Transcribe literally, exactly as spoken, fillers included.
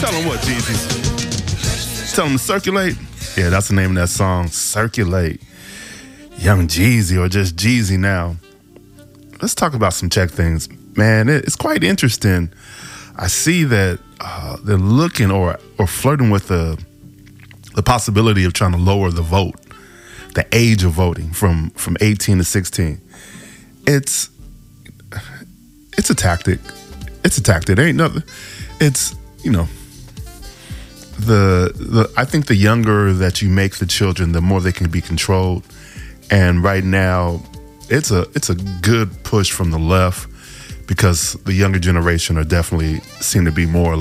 Tell them what, Jeezy. Tell them to circulate. Yeah, that's the name of that song, Circulate. Young Jeezy, or just Jeezy now. Let's talk about some check things. Man, it's quite interesting. I see that uh, they're looking or or flirting with the the possibility of trying to lower the vote, the age of voting from, from eighteen to sixteen. It's it's a tactic. It's a tactic. There ain't nothing. It's, you know, the the I think the younger that you make the children, the more they can be controlled. And right now, it's a it's a good push from the left, because the younger generation are definitely seem to be more